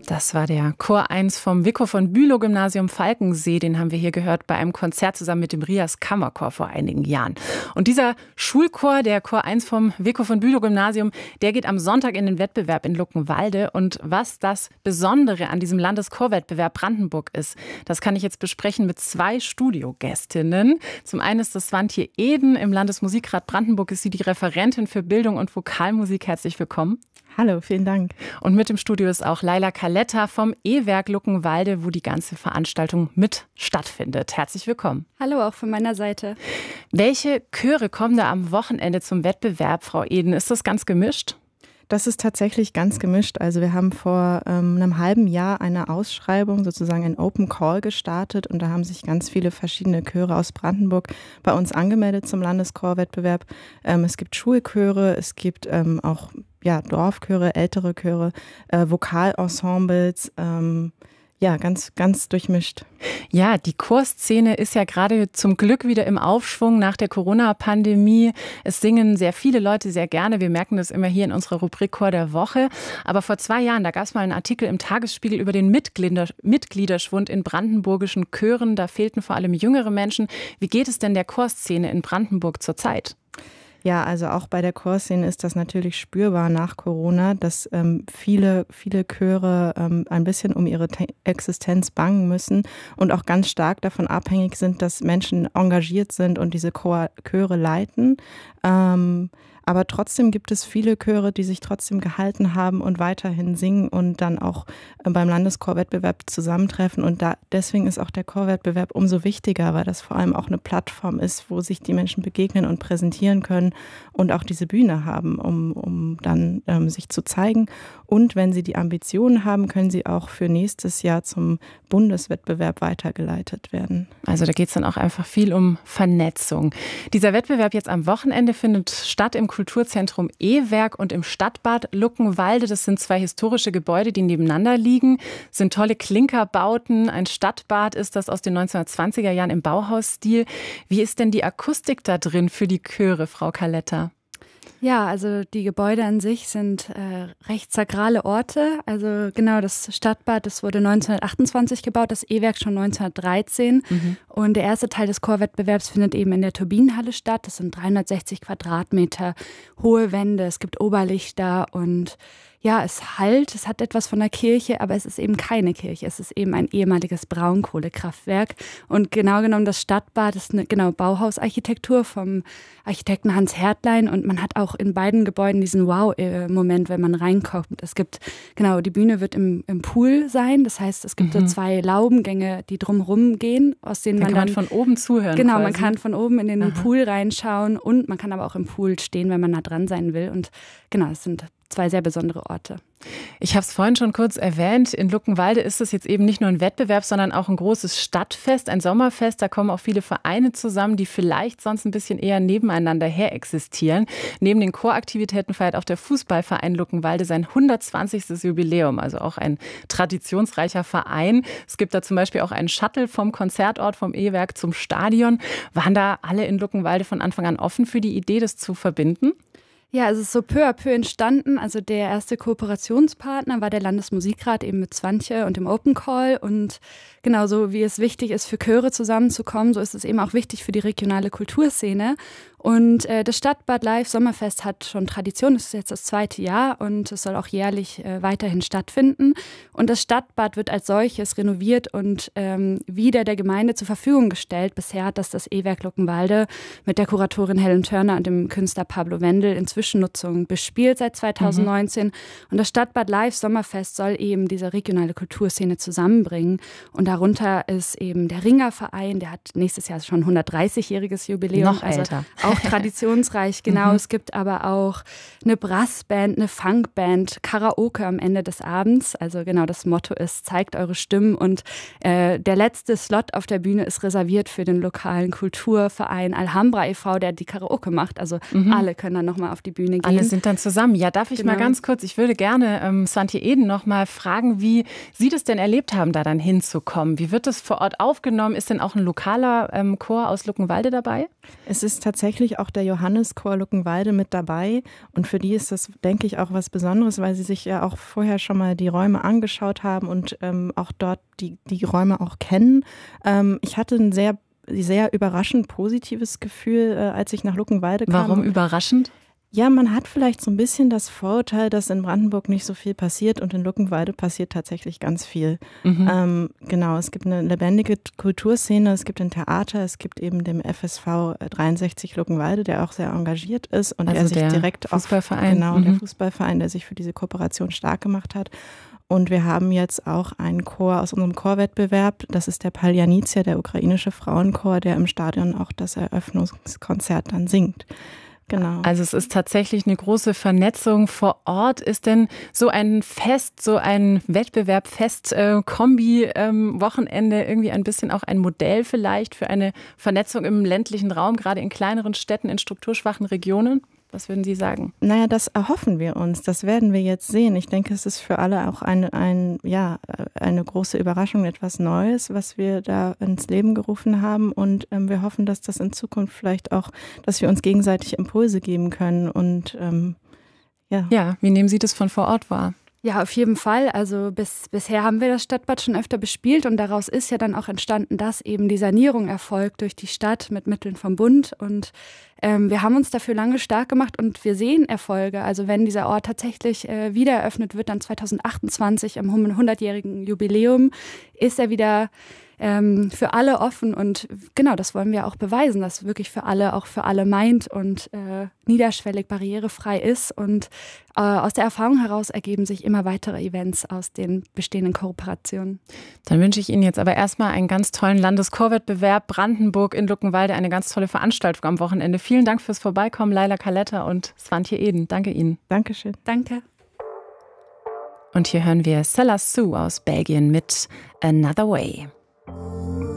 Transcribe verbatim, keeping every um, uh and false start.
Das war der Chor eins vom Vico von Bülow Gymnasium Falkensee. Den haben wir hier gehört bei einem Konzert zusammen mit dem Rias Kammerchor vor einigen Jahren. Und dieser Schulchor, der Chor eins vom Vico von Bülow Gymnasium, der geht am Sonntag in den Wettbewerb in Luckenwalde. Und was das Besondere an diesem Landeschorwettbewerb Brandenburg ist, das kann ich jetzt besprechen mit zwei Studiogästinnen. Zum einen ist das Swantje Eden. Im Landesmusikrat Brandenburg ist sie die Referentin für Bildung und Vokalmusik. Herzlich willkommen. Hallo, vielen Dank. Und mit im Studio ist auch Laila Kaletta vom E-Werk Luckenwalde, wo die ganze Veranstaltung mit stattfindet. Herzlich willkommen. Hallo, auch von meiner Seite. Welche Chöre kommen da am Wochenende zum Wettbewerb, Frau Eden? Ist das ganz gemischt? Das ist tatsächlich ganz gemischt. Also wir haben vor ähm, einem halben Jahr eine Ausschreibung, sozusagen ein Open Call gestartet und da haben sich ganz viele verschiedene Chöre aus Brandenburg bei uns angemeldet zum Landeschorwettbewerb. Ähm, es gibt Schulchöre, es gibt ähm, auch ja, Dorfchöre, ältere Chöre, äh, Vokalensembles, ähm, ja, ganz, ganz durchmischt. Ja, die Chorszene ist ja gerade zum Glück wieder im Aufschwung nach der Corona-Pandemie. Es singen sehr viele Leute sehr gerne. Wir merken das immer hier in unserer Rubrik Chor der Woche. Aber vor zwei Jahren, da gab es mal einen Artikel im Tagesspiegel über den Mitglieder, Mitgliederschwund in brandenburgischen Chören. Da fehlten vor allem jüngere Menschen. Wie geht es denn der Chorszene in Brandenburg zurzeit? Ja, also auch bei der Chorszene ist das natürlich spürbar nach Corona, dass ähm, viele, viele Chöre ähm, ein bisschen um ihre Te- Existenz bangen müssen und auch ganz stark davon abhängig sind, dass Menschen engagiert sind und diese Chor- Chöre leiten. Ähm, aber trotzdem gibt es viele Chöre, die sich trotzdem gehalten haben und weiterhin singen und dann auch beim Landeschorwettbewerb zusammentreffen. Und da, deswegen ist auch der Chorwettbewerb umso wichtiger, weil das vor allem auch eine Plattform ist, wo sich die Menschen begegnen und präsentieren können und auch diese Bühne haben, um, um dann ähm, sich zu zeigen. Und wenn sie die Ambitionen haben, können sie auch für nächstes Jahr zum Bundeswettbewerb weitergeleitet werden. Also da geht es dann auch einfach viel um Vernetzung. Dieser Wettbewerb jetzt am Wochenende findet statt im Kulturzentrum E-Werk und im Stadtbad Luckenwalde. Das sind zwei historische Gebäude, die nebeneinander liegen. Das sind tolle Klinkerbauten. Ein Stadtbad ist das aus den neunzehnhundertzwanziger Jahren im Bauhausstil. Wie ist denn die Akustik da drin für die Chöre, Frau Kaletta? Ja, also die Gebäude an sich sind äh, recht sakrale Orte. Also genau, das Stadtbad, das wurde neunzehnhundertachtundzwanzig gebaut, das E-Werk schon neunzehnhundertdreizehn. Mhm. Und der erste Teil des Chorwettbewerbs findet eben in der Turbinenhalle statt. Das sind dreihundertsechzig Quadratmeter hohe Wände, es gibt Oberlichter und ja, es hallt, es hat etwas von der Kirche, aber es ist eben keine Kirche. Es ist eben ein ehemaliges Braunkohlekraftwerk. Und genau genommen, das Stadtbad ist eine genau Bauhausarchitektur vom Architekten Hans Hertlein. Und man hat auch in beiden Gebäuden diesen Wow-Moment, wenn man reinkommt. Es gibt, genau, die Bühne wird im, im Pool sein. Das heißt, es gibt mhm. so zwei Laubengänge, die drumherum gehen, aus denen man dann... kann man von oben zuhören. Genau, quasi. Man kann von oben in den Aha. Pool reinschauen und man kann aber auch im Pool stehen, wenn man nah dran sein will. Und genau, es sind zwei sehr besondere Orte. Ich habe es vorhin schon kurz erwähnt, in Luckenwalde ist es jetzt eben nicht nur ein Wettbewerb, sondern auch ein großes Stadtfest, ein Sommerfest. Da kommen auch viele Vereine zusammen, die vielleicht sonst ein bisschen eher nebeneinander her existieren. Neben den Choraktivitäten feiert auch der Fußballverein Luckenwalde sein hundertzwanzigstes Jubiläum, also auch ein traditionsreicher Verein. Es gibt da zum Beispiel auch einen Shuttle vom Konzertort, vom E-Werk zum Stadion. Waren da alle in Luckenwalde von Anfang an offen für die Idee, das zu verbinden? Ja, es ist so peu à peu entstanden. Also der erste Kooperationspartner war der Landesmusikrat eben mit Swantje und dem Open Call. Und genauso wie es wichtig ist, für Chöre zusammenzukommen, so ist es eben auch wichtig für die regionale Kulturszene. Und äh, das Stadtbad Live Sommerfest hat schon Tradition, das ist jetzt das zweite Jahr und es soll auch jährlich äh, weiterhin stattfinden. Und das Stadtbad wird als solches renoviert und ähm, wieder der Gemeinde zur Verfügung gestellt. Bisher hat das das E-Werk Luckenwalde mit der Kuratorin Helen Turner und dem Künstler Pablo Wendel in Zwischennutzung bespielt seit zweitausendneunzehn. Mhm. Und das Stadtbad Live Sommerfest soll eben diese regionale Kulturszene zusammenbringen. Und darunter ist eben der Ringerverein, der hat nächstes Jahr schon hundertdreißigjähriges Jubiläum. Noch älter. Also auch traditionsreich, genau. Mhm. Es gibt aber auch eine Brassband, eine Funkband, Karaoke am Ende des Abends. Also genau, das Motto ist, zeigt eure Stimmen. Und äh, der letzte Slot auf der Bühne ist reserviert für den lokalen Kulturverein Alhambra e V, der die Karaoke macht. Also mhm. alle können dann nochmal auf die Bühne gehen. Alle sind dann zusammen. Ja, darf ich genau. mal ganz kurz, ich würde gerne ähm, Swantje Eden noch mal fragen, wie Sie das denn erlebt haben, da dann hinzukommen. Wie wird das vor Ort aufgenommen? Ist denn auch ein lokaler ähm, Chor aus Luckenwalde dabei? Es ist tatsächlich tatsächlich auch der Johanneschor Luckenwalde mit dabei. Und für die ist das, denke ich, auch was Besonderes, weil sie sich ja auch vorher schon mal die Räume angeschaut haben und ähm, auch dort die, die Räume auch kennen. Ähm, ich hatte ein sehr, sehr überraschend positives Gefühl, äh, als ich nach Luckenwalde kam. Warum überraschend? Ja, man hat vielleicht so ein bisschen das Vorurteil, dass in Brandenburg nicht so viel passiert und in Luckenwalde passiert tatsächlich ganz viel. Mhm. Ähm, genau, es gibt eine lebendige Kulturszene, es gibt ein Theater, es gibt eben den F S V dreiundsechzig Luckenwalde, der auch sehr engagiert ist und also der sich der direkt auf, Fußballverein. Genau, mhm. der Fußballverein, der sich für diese Kooperation stark gemacht hat. Und wir haben jetzt auch einen Chor aus unserem Chorwettbewerb, das ist der Paljanicja, der ukrainische Frauenchor, der im Stadion auch das Eröffnungskonzert dann singt. Genau. Also es ist tatsächlich eine große Vernetzung vor Ort. Ist denn so ein Fest, so ein Wettbewerb, Fest, äh, Kombi, ähm, Wochenende irgendwie ein bisschen auch ein Modell vielleicht für eine Vernetzung im ländlichen Raum, gerade in kleineren Städten, in strukturschwachen Regionen? Was würden Sie sagen? Naja, das erhoffen wir uns. Das werden wir jetzt sehen. Ich denke, es ist für alle auch eine, ein, ja, eine große Überraschung, etwas Neues, was wir da ins Leben gerufen haben. Und ähm, wir hoffen, dass das in Zukunft vielleicht auch, dass wir uns gegenseitig Impulse geben können. Und ähm, ja. Ja, wie nehmen Sie das von vor Ort wahr? Ja, auf jeden Fall. Also bis, bisher haben wir das Stadtbad schon öfter bespielt und daraus ist ja dann auch entstanden, dass eben die Sanierung erfolgt durch die Stadt mit Mitteln vom Bund. Und ähm, wir haben uns dafür lange stark gemacht und wir sehen Erfolge. Also wenn dieser Ort tatsächlich äh, wieder eröffnet wird, dann zwanzig achtundzwanzig am hundertjährigen Jubiläum, ist er wieder ähm, für alle offen. Und genau, das wollen wir auch beweisen, dass wirklich für alle, auch für alle meint und äh, niederschwellig, barrierefrei ist. Und äh, aus der Erfahrung heraus ergeben sich immer weitere Events aus den bestehenden Kooperationen. Dann wünsche ich Ihnen jetzt aber erstmal einen ganz tollen Landeschorwettbewerb Brandenburg in Luckenwalde, eine ganz tolle Veranstaltung am Wochenende. Vielen Dank fürs Vorbeikommen, Laila Kaletta und Svantje Eden. Danke Ihnen. Dankeschön. Danke. Und hier hören wir Sella Sue aus Belgien mit Another Way.